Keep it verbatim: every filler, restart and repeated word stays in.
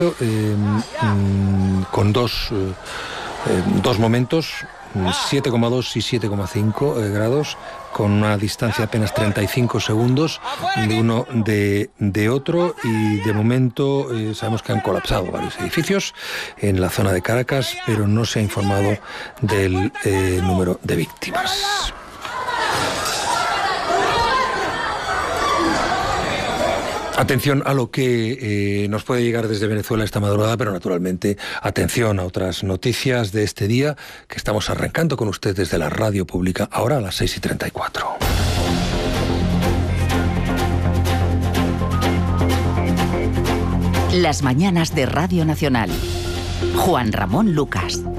Eh, mm, con dos, eh, dos momentos, siete coma dos y siete coma cinco eh, grados, con una distancia de apenas treinta y cinco segundos de uno de, de otro, y de momento eh, sabemos que han colapsado varios edificios en la zona de Caracas, pero no se ha informado del eh, número de víctimas. Atención a lo que eh, nos puede llegar desde Venezuela esta madrugada, pero naturalmente atención a otras noticias de este día que estamos arrancando con usted desde la radio pública, ahora a las seis y treinta y cuatro. Las mañanas de Radio Nacional. Juan Ramón Lucas.